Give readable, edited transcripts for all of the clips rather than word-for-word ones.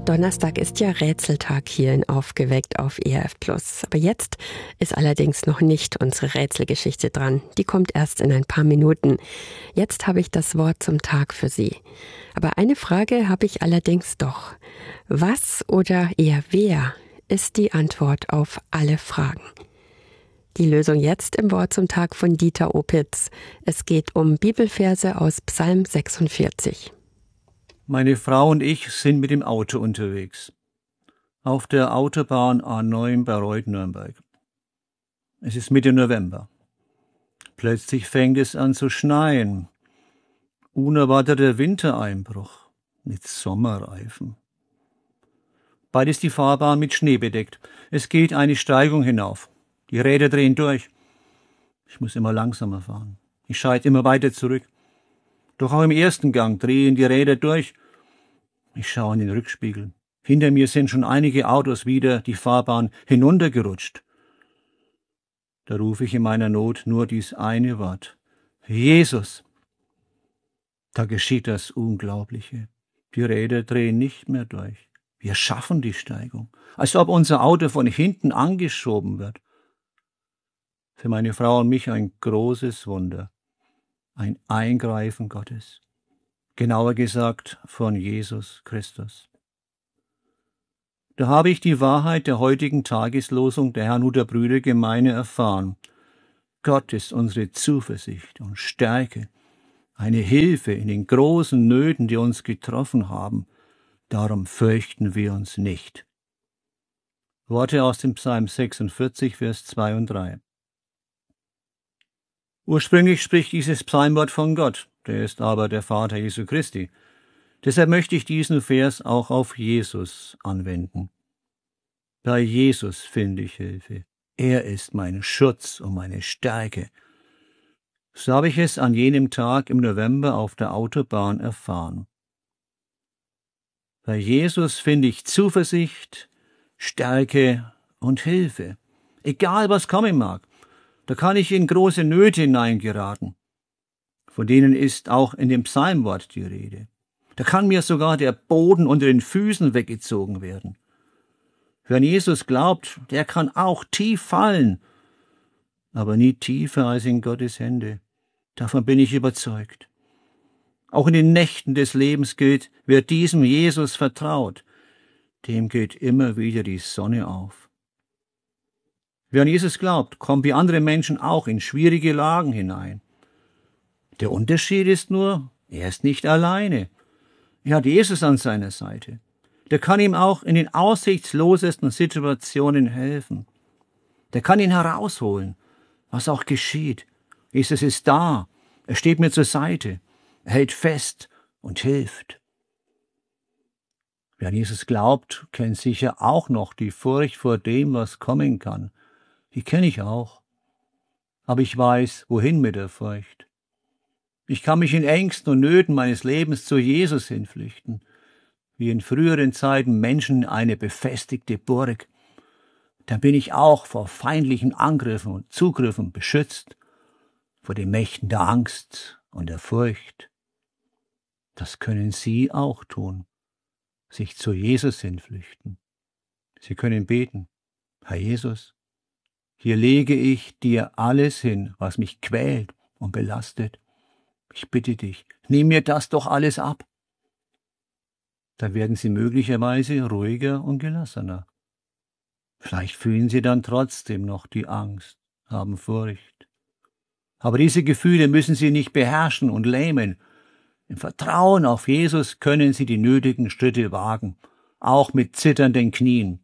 Donnerstag ist ja Rätseltag hier in Aufgeweckt auf ERF+. Aber jetzt ist allerdings noch nicht unsere Rätselgeschichte dran. Die kommt erst in ein paar Minuten. Jetzt habe ich das Wort zum Tag für Sie. Aber eine Frage habe ich allerdings doch. Was oder eher wer ist die Antwort auf alle Fragen? Die Lösung jetzt im Wort zum Tag von Dieter Opitz. Es geht um Bibelverse aus Psalm 46. Meine Frau und ich sind mit dem Auto unterwegs. Auf der Autobahn A9 Bayreuth-Nürnberg. Es ist Mitte November. Plötzlich fängt es an zu schneien. Unerwarteter Wintereinbruch mit Sommerreifen. Bald ist die Fahrbahn mit Schnee bedeckt. Es geht eine Steigung hinauf. Die Räder drehen durch. Ich muss immer langsamer fahren. Ich schalte immer weiter zurück. Doch auch im ersten Gang drehen die Räder durch. Ich schaue in den Rückspiegel. Hinter mir sind schon einige Autos wieder die Fahrbahn hinuntergerutscht. Da rufe ich in meiner Not nur dies eine Wort. Jesus! Da geschieht das Unglaubliche. Die Räder drehen nicht mehr durch. Wir schaffen die Steigung, als ob unser Auto von hinten angeschoben wird. Für meine Frau und mich ein großes Wunder. Ein Eingreifen Gottes. Genauer gesagt von Jesus Christus. Da habe ich die Wahrheit der heutigen Tageslosung der Herrnhuter Brüdergemeine erfahren. Gott ist unsere Zuversicht und Stärke, eine Hilfe in den großen Nöten, die uns getroffen haben. Darum fürchten wir uns nicht. Worte aus dem Psalm 46, Vers 2 und 3. Ursprünglich spricht dieses Psalmwort von Gott, der ist aber der Vater Jesu Christi. Deshalb möchte ich diesen Vers auch auf Jesus anwenden. Bei Jesus finde ich Hilfe. Er ist mein Schutz und meine Stärke. So habe ich es an jenem Tag im November auf der Autobahn erfahren. Bei Jesus finde ich Zuversicht, Stärke und Hilfe. Egal was kommen mag. Da kann ich in große Nöte hineingeraten. Von denen ist auch in dem Psalmwort die Rede. Da kann mir sogar der Boden unter den Füßen weggezogen werden. Wer an Jesus glaubt, der kann auch tief fallen, aber nie tiefer als in Gottes Hände. Davon bin ich überzeugt. Auch in den Nächten des Lebens gilt, wer diesem Jesus vertraut, dem geht immer wieder die Sonne auf. Wer an Jesus glaubt, kommt wie andere Menschen auch in schwierige Lagen hinein. Der Unterschied ist nur, er ist nicht alleine. Er hat Jesus an seiner Seite. Der kann ihm auch in den aussichtslosesten Situationen helfen. Der kann ihn herausholen, was auch geschieht. Jesus ist da, er steht mir zur Seite, er hält fest und hilft. Wer an Jesus glaubt, kennt sicher auch noch die Furcht vor dem, was kommen kann. Die kenne ich auch. Aber ich weiß, wohin mit der Furcht. Ich kann mich in Ängsten und Nöten meines Lebens zu Jesus hinflüchten, wie in früheren Zeiten Menschen eine befestigte Burg. Dann bin ich auch vor feindlichen Angriffen und Zugriffen beschützt, vor den Mächten der Angst und der Furcht. Das können Sie auch tun, sich zu Jesus hinflüchten. Sie können beten, Herr Jesus, hier lege ich dir alles hin, was mich quält und belastet. Ich bitte dich, nimm mir das doch alles ab. Da werden Sie möglicherweise ruhiger und gelassener. Vielleicht fühlen Sie dann trotzdem noch die Angst, haben Furcht. Aber diese Gefühle müssen Sie nicht beherrschen und lähmen. Im Vertrauen auf Jesus können Sie die nötigen Schritte wagen, auch mit zitternden Knien.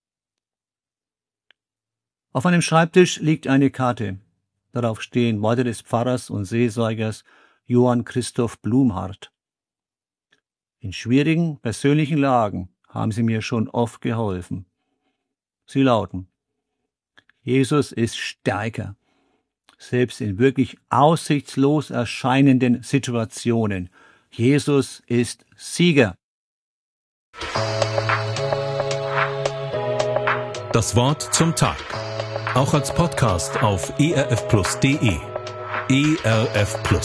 Auf meinem Schreibtisch liegt eine Karte. Darauf stehen Worte des Pfarrers und Seelsorgers Johann Christoph Blumhardt. In schwierigen persönlichen Lagen haben sie mir schon oft geholfen. Sie lauten: Jesus ist stärker, selbst in wirklich aussichtslos erscheinenden Situationen. Jesus ist Sieger. Das Wort zum Tag. Auch als Podcast auf erfplus.de. ERF Plus.